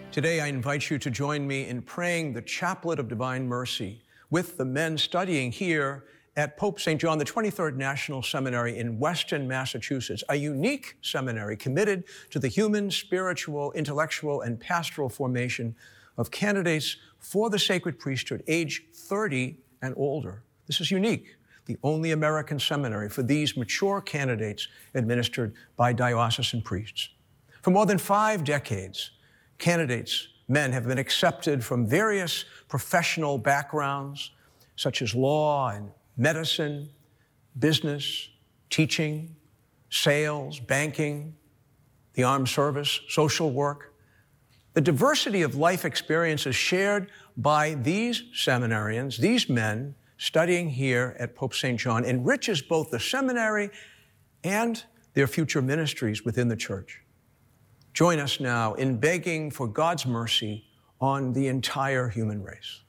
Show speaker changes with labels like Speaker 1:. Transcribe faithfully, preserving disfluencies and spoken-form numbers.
Speaker 1: Today, I invite you to join me in praying the Chaplet of Divine Mercy with the men studying here at Pope Saint John the twenty-third National Seminary in Weston, Massachusetts, a unique seminary committed to the human, spiritual, intellectual, and pastoral formation of candidates for the sacred priesthood age thirty and older. This is unique, the only American seminary for these mature candidates administered by diocesan priests. For more than five decades, candidates, men, have been accepted from various professional backgrounds, such as law and medicine, business, teaching, sales, banking, the armed service, social work. The diversity of life experiences shared by these seminarians, these men studying here at Pope Saint John, enriches both the seminary and their future ministries within the Church. Join us now in begging for God's mercy on the entire human race.